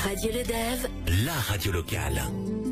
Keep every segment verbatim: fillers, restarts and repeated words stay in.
Radio Le Dev, la radio locale.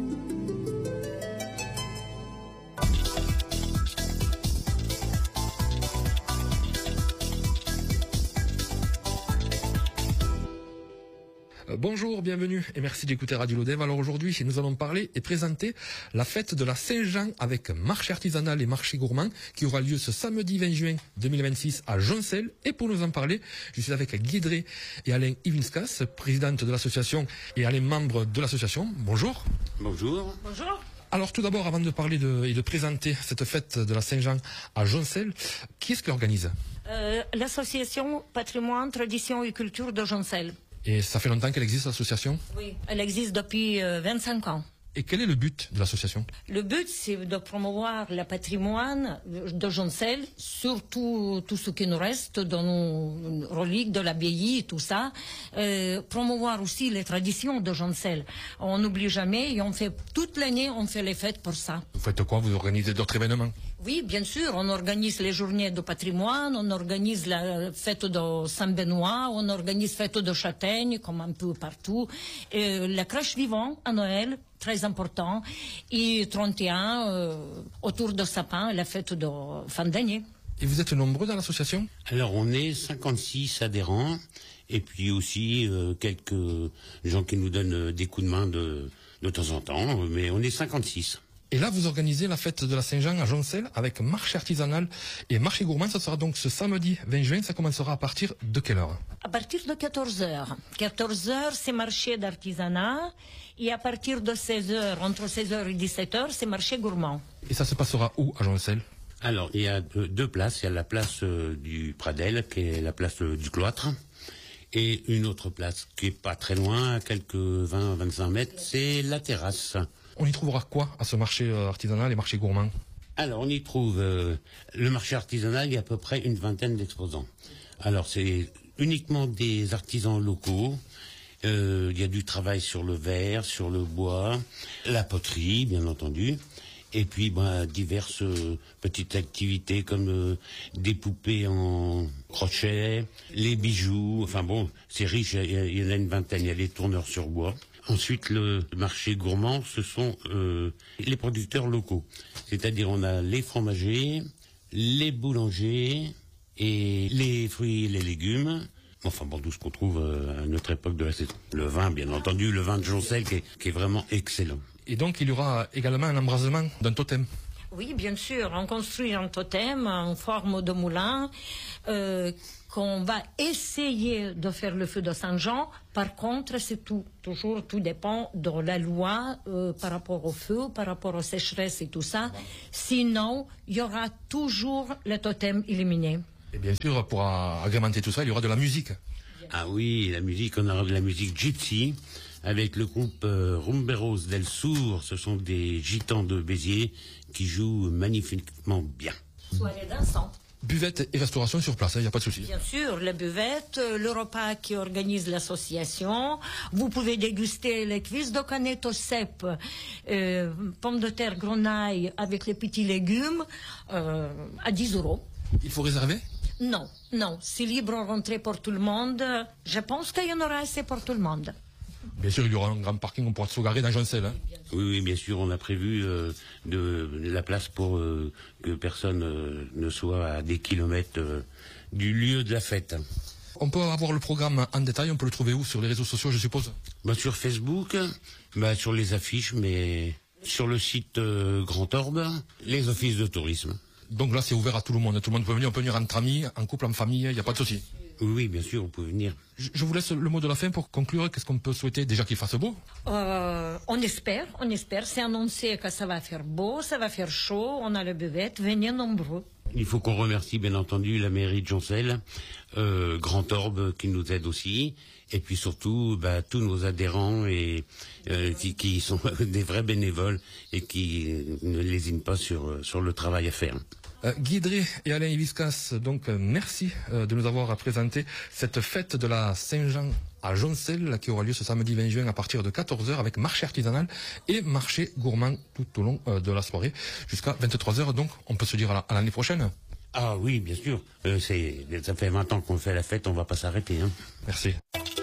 Bonjour, bienvenue et merci d'écouter Radio Le Dev. Alors aujourd'hui, nous allons parler et présenter la fête de la Saint-Jean avec marché artisanal et marché gourmand qui aura lieu ce samedi vingt juin deux mille vingt-six à Joncel. Et pour nous en parler, je suis avec Guy Drey et Alain Ivinskas, présidente de l'association et Alain, membre de l'association. Bonjour. Bonjour. Bonjour. Alors tout d'abord, avant de parler de, et de présenter cette fête de la Saint-Jean à Joncel, qui est-ce qui l'organise ? euh, L'association Patrimoine, Tradition et Culture de Joncel. Et ça fait longtemps qu'elle existe, l'association ? Oui, elle existe depuis euh, vingt-cinq ans. Et quel est le but de l'association ? Le but, c'est de promouvoir le patrimoine de Joncel, surtout tout ce qui nous reste dans nos reliques de l'abbaye, tout ça. Euh, promouvoir aussi les traditions de Joncel. On n'oublie jamais et on fait toute l'année, on fait les fêtes pour ça. Vous faites quoi ? Vous organisez d'autres événements ? Oui, bien sûr, on organise les journées de patrimoine, on organise la fête de Saint-Benoît, on organise fête de Châtaigne, comme un peu partout. Et la crèche vivante à Noël, très important, et trente et un, euh, autour de sapin, la fête de fin d'année. Et vous êtes nombreux dans l'association ? Alors on est cinquante-six adhérents, et puis aussi euh, quelques gens qui nous donnent des coups de main de, de temps en temps, mais on est cinquante-six. Et là, vous organisez la fête de la Saint-Jean à Joncel avec marché artisanal et marché gourmand. Ça sera donc ce samedi vingt juin. Ça commencera à partir de quelle heure ? À partir de quatorze heures. quatorze heures, c'est marché d'artisanat. Et à partir de seize heures, entre seize heures et dix-sept heures, c'est marché gourmand. Et ça se passera où à Joncel ? Alors il y a deux places. Il y a la place euh, du Pradel, qui est la place euh, du cloître, et une autre place qui est pas très loin, à quelques vingt à vingt-cinq mètres, c'est la terrasse. On y trouvera quoi à ce marché artisanal et marché gourmand ? Alors, on y trouve euh, le marché artisanal, il y a à peu près une vingtaine d'exposants. Alors, c'est uniquement des artisans locaux. Euh, il y a du travail sur le verre, sur le bois, la poterie, bien entendu. Et puis, ben, diverses euh, petites activités comme euh, des poupées en crochet, les bijoux. Enfin bon, c'est riche, il y, y en a une vingtaine. Il y a les tourneurs sur bois. Ensuite, le marché gourmand, ce sont euh, les producteurs locaux. C'est-à-dire, on a les fromagers, les boulangers et les fruits et les légumes. Enfin bon, tout ce qu'on trouve euh, à notre époque de la saison. Le vin, bien entendu, le vin de Joncel qui est, qui est vraiment excellent. Et donc, il y aura également un embrasement d'un totem. Oui, bien sûr, on construit un totem en forme de moulin euh, qu'on va essayer de faire le feu de Saint-Jean. Par contre, c'est tout, toujours, tout dépend de la loi euh, par rapport au feu, par rapport aux sécheresses et tout ça. Sinon, il y aura toujours le totem éliminé. Et bien sûr, pour agrémenter tout ça, il y aura de la musique. Ah oui, la musique, on aura de la musique gypsy, avec le groupe euh, Rumberos del Sur. Ce sont des gitans de Béziers qui jouent magnifiquement bien. Soirée dansante. Buvette et restauration sur place, il hein, n'y a pas de souci. Bien sûr, la buvette, le repas qui organise l'association. Vous pouvez déguster les cuisses de canette au cèpe, euh, pommes de terre, grenaille avec les petits légumes euh, à dix euros. Il faut réserver ? Non, non, c'est libre en rentrée pour tout le monde. Je pense qu'il y en aura assez pour tout le monde. Bien sûr, il y aura un grand parking, on pourra se garer dans Joncel. Hein. Oui, oui, bien sûr, on a prévu euh, de, de la place pour euh, que personne euh, ne soit à des kilomètres euh, du lieu de la fête. On peut avoir le programme en détail, on peut le trouver où ? Sur les réseaux sociaux, je suppose ? Bah, sur Facebook, bah, sur les affiches, mais sur le site euh, Grand Orbe, les offices de tourisme. Donc là, c'est ouvert à tout le monde. Tout le monde peut venir, on peut venir entre amis, en couple, en famille, il n'y a pas de souci. Oui, oui, bien sûr, vous pouvez venir. Je, je vous laisse le mot de la fin pour conclure. Qu'est-ce qu'on peut souhaiter ? Déjà qu'il fasse beau ? Euh, on espère, on espère. C'est annoncé que ça va faire beau, ça va faire chaud. On a la buvette, venez nombreux. Il faut qu'on remercie bien entendu la mairie de Joncel, euh, Grand Orbe qui nous aide aussi, et puis surtout bah, tous nos adhérents et euh, qui, qui sont des vrais bénévoles et qui ne lésinent pas sur sur le travail à faire. Euh, Guy Drey et Alain Ivinskas, donc euh, merci euh, de nous avoir présenté cette fête de la Saint-Jean à Joncel qui aura lieu ce samedi vingt juin à partir de quatorze heures avec marché artisanal et marché gourmand tout au long euh, de la soirée jusqu'à vingt-trois heures. Donc on peut se dire à, la, à l'année prochaine. Ah oui, bien sûr. Euh, c'est, ça fait vingt ans qu'on fait la fête, on va pas s'arrêter. Hein. Merci.